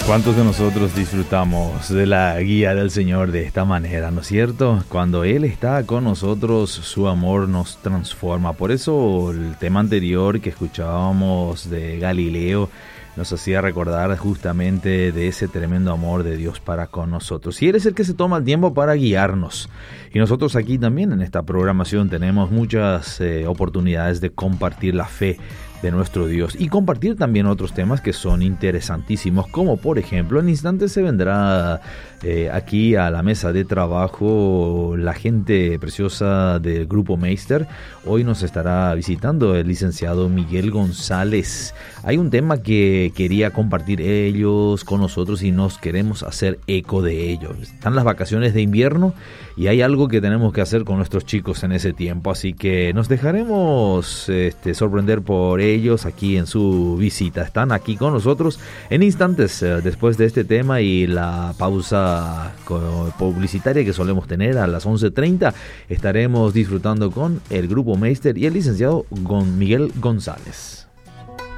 ¿Cuántos de nosotros disfrutamos de la guía del Señor de esta manera, no es cierto? Cuando Él está con nosotros, su amor nos transforma. Por eso el tema anterior que escuchábamos de Galileo nos hacía recordar justamente de ese tremendo amor de Dios para con nosotros. Y Él es el que se toma el tiempo para guiarnos. Y nosotros aquí también en esta programación tenemos muchas oportunidades de compartir la fe de nuestro Dios y compartir también otros temas que son interesantísimos, como por ejemplo en instantes se vendrá aquí a la mesa de trabajo la gente preciosa del Grupo Meister. Hoy nos estará visitando el licenciado Miguel González. Hay un tema que quería compartir ellos con nosotros y nos queremos hacer eco de ello. Están las vacaciones de invierno y hay algo que tenemos que hacer con nuestros chicos en ese tiempo, así que nos dejaremos sorprender por ellos aquí en su visita. Están aquí con nosotros en instantes después de este tema y la pausa publicitaria que solemos tener a las 11:30. Estaremos disfrutando con el Grupo Meister y el licenciado Miguel González.